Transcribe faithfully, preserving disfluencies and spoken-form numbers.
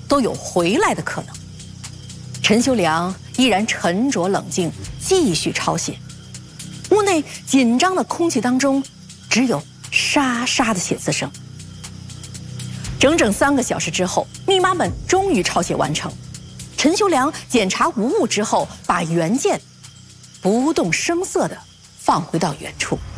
都有回来的可能。陈修良依然沉着冷静，继续抄写。屋内紧张的空气当中，只有沙沙的写字声。整整三个小时之后，密码本终于抄写完成。陈修良检查无误之后，把原件不动声色地放回到原处。